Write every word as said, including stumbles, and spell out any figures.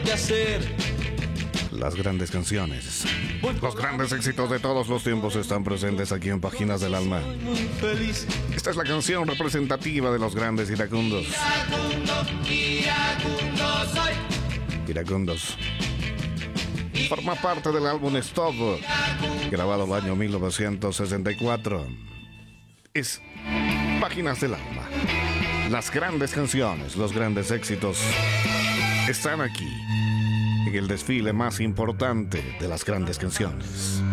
Las grandes canciones, los grandes éxitos de todos los tiempos están presentes aquí en Páginas del Alma. Esta es la canción representativa de los grandes iracundos. Iracundos. Forma parte del álbum Stop, grabado el año mil novecientos sesenta y cuatro. Es Páginas del Alma. Las grandes canciones, los grandes éxitos están aquí, en el desfile más importante de las grandes canciones.